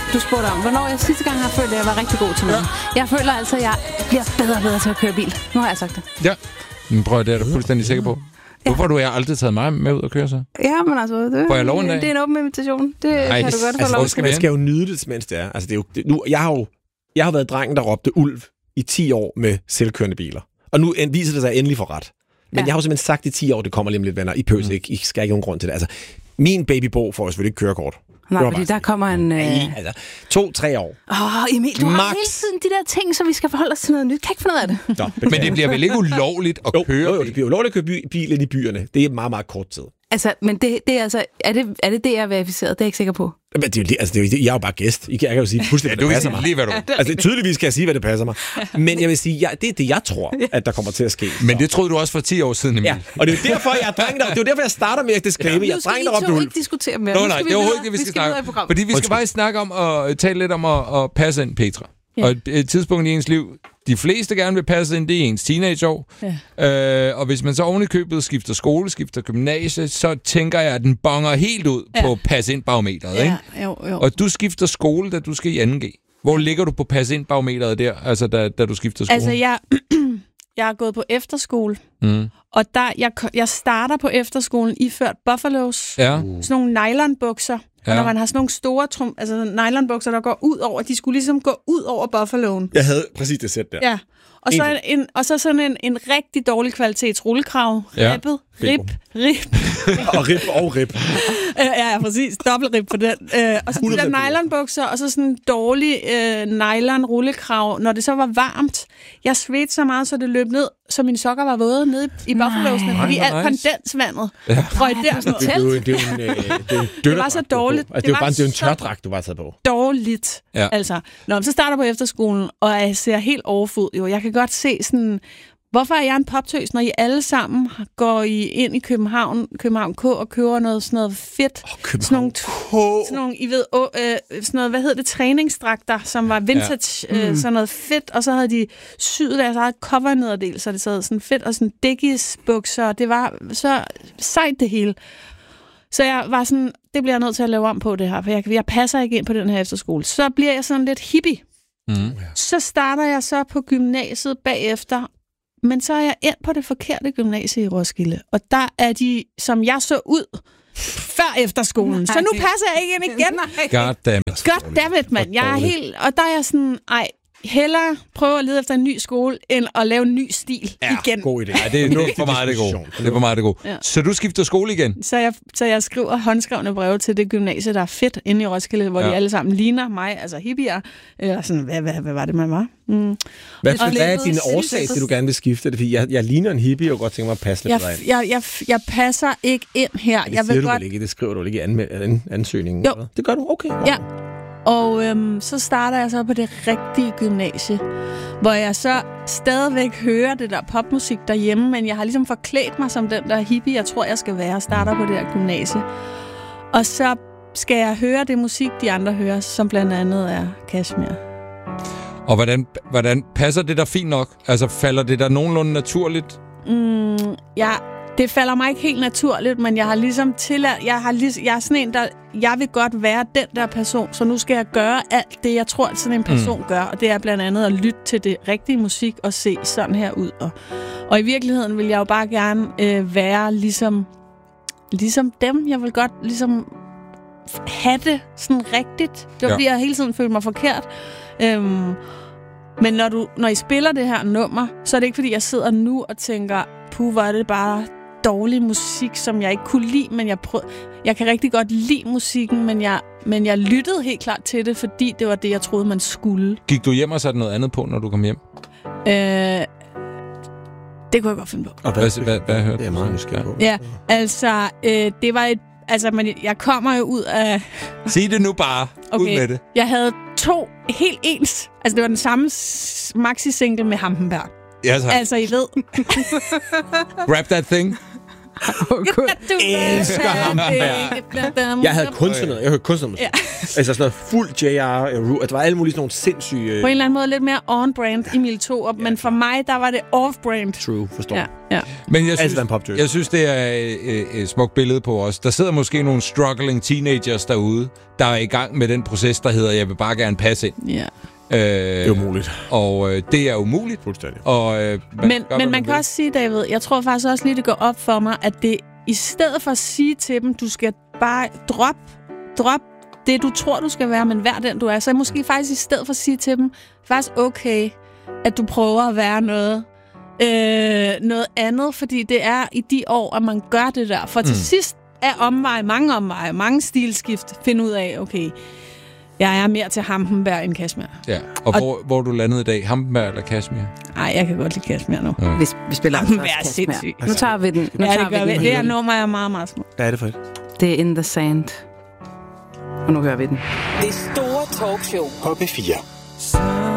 du spurgte om. Hvornår jeg sidste gang har følt, at jeg var rigtig god til noget. Ja. Jeg føler altså, at jeg bliver bedre og bedre til at køre bil. Nu har jeg sagt det. Ja, men prøv, det er du fuldstændig sikker på. Hvorfor du har aldrig taget mig med ud og køre så? Ja, men altså, får jeg lov en dag? Det er en åben invitation. Det kan du godt få lov til. Man skal jo nyde det, mens det er. Altså, jeg har været drengen, der råbte ulv i 10 år med selvkørende biler. Og nu viser det sig endelig for ret. Men jeg har jo simpelthen sagt i 10 år, det kommer lige om lidt, venner. I pøs ikke. I skal ikke nogen grund til det. Altså, min babybo får jo selvfølgelig ikke kørekort. Nej, fordi der kommer en... altså, 2-3 år. Emil, du har hele tiden de der ting, så vi skal forholde os til noget nyt. Kan ikke få noget af det. Men det bliver vel ikke ulovligt at køre? Jo, det bliver ulovligt at køre bil ind i byerne. Det er meget, meget kort tid. Altså, men det er altså... Er det jeg er verificeret? Det er jeg ikke sikker på. Men det er jo, jeg er jo bare gæst. Jeg kan jo sige pludselig, hvad det passer mig. Lige, hvad du... Altså, tydeligvis kan jeg sige, hvad det passer mig. Men jeg vil sige, det er det, jeg tror, at der kommer til at ske. Men det troede du også for 10 år siden, Emil. Ja, og det er jo derfor, jeg starter med at disclaimer. Jeg trænger op, du ikke diskutere mere. Nej, det er overhovedet ikke, vi skal snakke. Fordi vi skal bare snakke om at tale lidt om at passe ind, Petra. Ja. Og et tidspunkt i ens liv, de fleste gerne vil passe ind, det er ens teenageår. Ja. Og hvis man så oven i købet skifter skole, skifter gymnasie, så tænker jeg, at den bonger helt ud på passe ind barometeret. Ja. Ikke? Jo. Og du skifter skole, da du skal i 2G. Hvor ligger du på passe ind barometeret der, altså da du skifter skole? Altså jeg har gået på efterskole, og jeg starter på efterskolen iført Buffalos, sådan nogle nylonbukser. Og når man har sådan nogle store nylonbukser, der går ud over, de skulle ligesom gå ud over Buffaloen. Jeg havde præcis det sæt der. Ja. Og så sådan en rigtig dårlig kvalitets rullekrav. Rippet. Rip. og rip. Ja, præcis. Dobbeltrip på den. Og så de der nylonbukser, og så sådan en dårlig nylon rullekrav. Når det så var varmt, jeg svedte så meget, så det løb ned, så mine sokker var våde nede i Buffalosene, fordi alt kondensvandet røg der sådan tæt. Det var så dårligt. Altså, det er jo en tørdragt, du bare taget på. Dårligt. Ja. Altså. Så starter jeg på efterskolen, og jeg ser helt overfod. Jo, jeg kan godt se sådan... Hvorfor er jeg en poptøs, når I alle sammen går ind i København K og køber sådan noget fedt? Sådan nogle, I ved, sådan noget, hvad hedder det, træningsdragter, som var vintage, sådan noget fedt, og så havde de syet deres eget covernederdel, så det sad sådan fedt, og sådan Dickies-bukser, og det var så sejt det hele. Så jeg var sådan, det bliver jeg nødt til at lave om på det her, for jeg passer ikke ind på den her efterskole. Så bliver jeg sådan lidt hippie. Så starter jeg så på gymnasiet bagefter, men så er jeg endt på det forkerte gymnasie i Roskilde. Og der er de, som jeg så ud, før efterskolen. Så nu passer jeg ikke ind igen. Goddammit, mand. Jeg er helt... Og der er jeg sådan, hellere prøve at lede efter en ny skole, end at lave en ny stil igen. God idé. Ja, det er for meget det gode. Det er for meget det gode. Ja. Så du skifter skole igen? Så jeg skriver håndskrevne breve til det gymnasie, der er fedt inde i Roskilde, hvor de alle sammen ligner mig, altså hippier. Eller sådan, hvad var det, man var? Hvad er din årsag til, du gerne vil skifte det? Fordi jeg ligner en hippie, og godt tænker mig at passe lidt ind. Jeg passer ikke ind her. Det siger du vel ikke? Det skriver du vel ikke i ansøgningen? Jo. Det gør du? Okay. Ja. Og så starter jeg så på det rigtige gymnasie, hvor jeg så stadigvæk hører det der popmusik derhjemme, men jeg har ligesom forklædt mig som den der hippie, jeg tror, jeg skal være, og starter på det her gymnasie. Og så skal jeg høre det musik, de andre hører, som blandt andet er Kashmir. Og hvordan passer det der fint nok? Altså, falder det der nogenlunde naturligt? Det falder mig ikke helt naturligt, men jeg har ligesom tilladt... Jeg er sådan en, der... Jeg vil godt være den der person, så nu skal jeg gøre alt det, jeg tror, at sådan en person gør. Og det er blandt andet at lytte til det rigtige musik og se sådan her ud. Og i virkeligheden vil jeg jo bare gerne være ligesom dem. Jeg vil godt ligesom have det sådan rigtigt. Det var fordi, jeg hele tiden følte mig forkert. Men når I spiller det her nummer, så er det ikke fordi, jeg sidder nu og tænker, hvor er det bare dårlig musik, som jeg ikke kunne lide, men jeg kan rigtig godt lide musikken, men jeg lyttede helt klart til det, fordi det var det, jeg troede, man skulle. Gik du hjem og satte noget andet på, når du kom hjem? Det kunne jeg godt finde på. Og hvad hørte du? Det er meget nysgerrig på. Ja, altså, det var et... Altså, men jeg kommer jo ud af... Sig det nu bare. Okay. Ud med det. Jeg havde 2 helt ens. Altså, det var den samme maxi-single med Hampenberg. Ja, tak. Altså, I ved. Grab that thing. Elsker Hampenberg. Jeg havde kun sådan noget. Jeg hørte kun sådan noget. Ja. Altså sådan noget fuld J.R. Der var alle mulige sådan nogle sindssyge... På en eller anden måde lidt mere on-brand Emil Thorup, men for mig, der var det off-brand. True, forstår. Ja. Ja. Men jeg synes, det er et smukt billede på os. Der sidder måske nogle struggling teenagers derude, der er i gang med den proces, der hedder, jeg vil bare gerne passe ind. Ja. Det er umuligt. Og det er umuligt. Fuldstændig. Men man kan også sige, David, jeg tror faktisk også lige, det går op for mig, at det i stedet for at sige til dem, du skal bare drop det, du tror, du skal være, men vær den, du er. Så måske faktisk i stedet for at sige til dem, faktisk okay, at du prøver at være noget andet, fordi det er i de år, at man gør det der. For til sidst er mange stilskift, finde ud af, okay, jeg er mere til Hampenberg end Kashmir. Ja, og hvor du landede i dag? Hampenberg eller Kashmir? Nej, jeg kan godt lide Kashmir nu. Ja. Vi spiller Hampenberg er sindssygt. Nu tager vi den. Det her nummer er meget, meget smukt. Hvad er det for et? Det er In the Sand. Og nu hører vi den. Det store talkshow på P4.